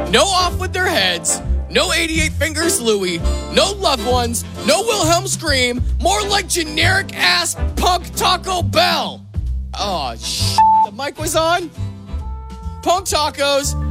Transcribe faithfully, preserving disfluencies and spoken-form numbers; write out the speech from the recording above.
No Off With Their Heads, no eighty-eight Fingers Louie, no Loved Ones, no Wilhelm Scream, more like generic-ass punk Taco Bell. Oh, shit, the mic was on? Punk tacos,